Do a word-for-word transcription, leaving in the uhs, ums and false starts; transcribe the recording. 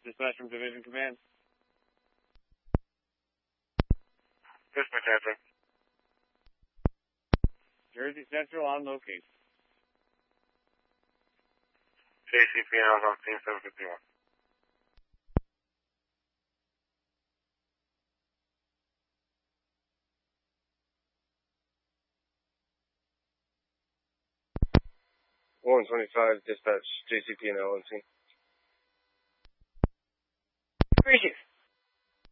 Dispatch from Division Command. Dispatch answering. Jersey Central on location. J C P N L on scene seven fifty-one. one twenty-five, dispatch J C P N L on scene. Appreciate it.